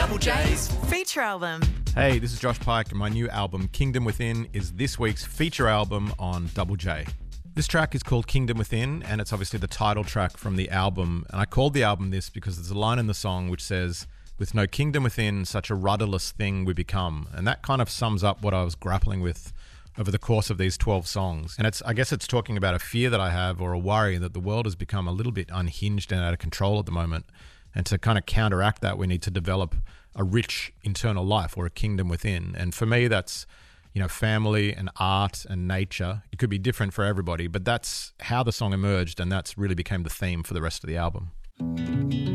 Double J's Feature album. Hey, this is Josh Pike, and my new album, Kingdom Within, is this week's feature album on Double J. This track is called Kingdom Within, and it's obviously the title track from the album. And I called the album this because there's a line in the song which says, "With no kingdom within, such a rudderless thing we become." And that kind of sums up what I was grappling with over the course of these 12 songs. And I guess it's talking about a fear that I have, or a worry that the world has become a little bit unhinged and out of control at the moment. And to kind of counteract that, we need to develop a rich internal life, or a kingdom within. And for me, that's, family and art and nature. It could be different for everybody, but that's how the song emerged, and that's really became the theme for the rest of the album.